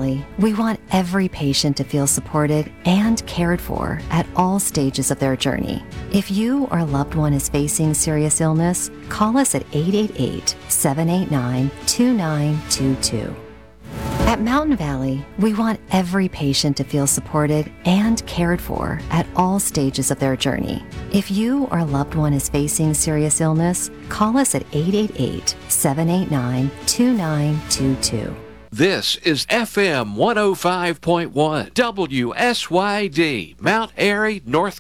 Valley, we want every patient to feel supported and cared for at all stages of their journey. If you or a loved one is facing serious illness, call us at 888-789-2922. At Mountain Valley, we want every patient to feel supported and cared for at all stages of their journey. If you or a loved one is facing serious illness, call us at 888-789-2922. This is FM 105.1 WSYD, Mount Airy, North